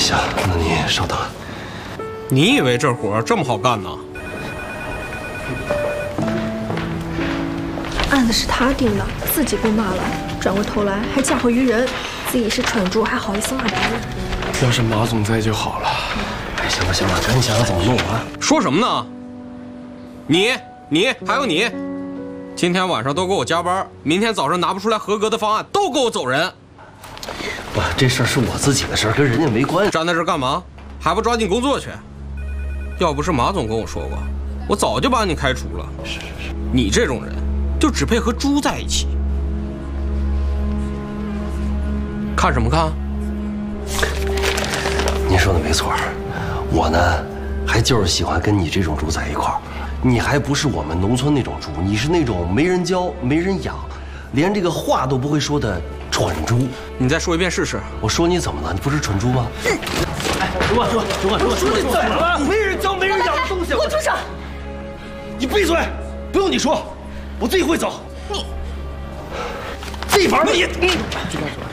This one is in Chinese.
行，那你稍等。 你以为这活这么好干呢？ 案子是他定的，自己被骂了，转过头来还嫁祸于人，自己是蠢猪，还好意思骂别人。 要是马总在就好了。 哎，行了行了，赶紧想想怎么弄啊！ 说什么呢？你还有你，今天晚上都给我加班，明天早上拿不出来合格的方案，都给我走人。 不，这事儿是我自己的事儿，跟人家没关系。 站在这儿干嘛？还不抓紧工作去？要不是马总跟我说过，我早就把你开除了。是，你这种人，就只配和猪在一起。看什么看？ 你说的没错，我呢，还就是喜欢跟你这种猪在一块儿。你还不是我们农村那种猪，你是那种没人教、没人养，连这个话都不会说的蠢猪。 你再说一遍试试。 我说你怎么了？你不是蠢猪吗？哎，主管，说你怎么了？没人教、没人养的东西！ 我住手！ 你闭嘴！不用你说，我自己会走。 你地盘你。